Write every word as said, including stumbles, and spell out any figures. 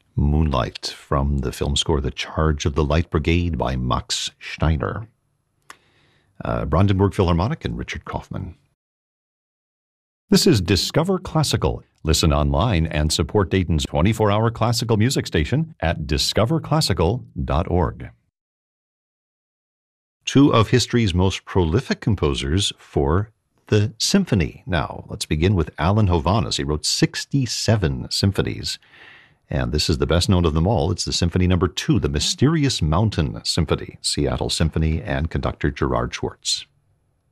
Moonlight from the film score The Charge of the Light Brigade by Max Steiner. Uh, Brandenburg Philharmonic and Richard Kaufman. This is Discover Classical. Listen online and support Dayton's twenty-four hour classical music station at discover classical dot org. Two of history's most prolific composers for the symphony. Now, let's begin with Alan Hovhaness. He wrote sixty-seven symphonies. And this is the best known of them all. It's the Symphony Number Two, the Mysterious Mountain Symphony, Seattle Symphony, and conductor Gerard Schwartz.